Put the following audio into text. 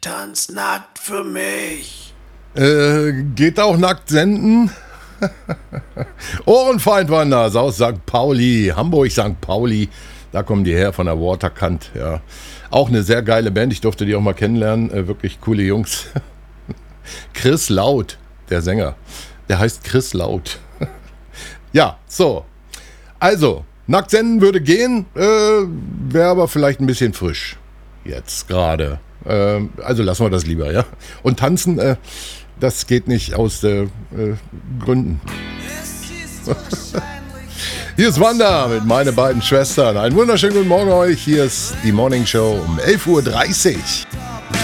tanz nackt für mich. Geht auch nackt senden? Ohrenfeindwanders aus St. Pauli, Hamburg, St. Pauli. Da kommen die her von der Waterkant. Ja. Auch eine sehr geile Band. Ich durfte die auch mal kennenlernen. Wirklich coole Jungs. Chris Laut, der Sänger. Der heißt Chris Laut. Ja, so. Also, nackt senden würde gehen. Wäre aber vielleicht ein bisschen frisch. Jetzt gerade. Also lassen wir das lieber, ja. Und tanzen, das geht nicht aus Gründen. Hier ist Wanda mit meinen beiden Schwestern. Einen wunderschönen guten Morgen euch. Hier ist die Morning Show um 11.30 Uhr.